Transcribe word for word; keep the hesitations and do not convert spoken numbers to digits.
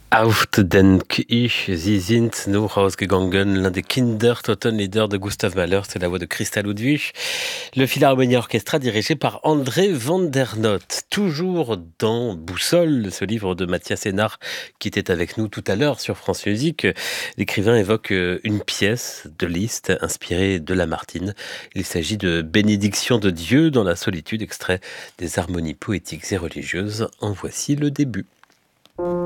Auf denk ich, Sie sind nur rausgegangen, l'un des Kindertotenlieder de Gustav Mahler, c'est la voix de Christa Ludwig. Le Philharmonia Orchestra dirigé par André van der Noot. Toujours dans Boussole, ce livre de Mathias Hénard qui était avec nous tout à l'heure sur France Musique. L'écrivain évoque une pièce de Liszt inspirée de Lamartine. Il s'agit de Bénédiction de Dieu dans la solitude, extrait des harmonies poétiques et religieuses. En voici le début.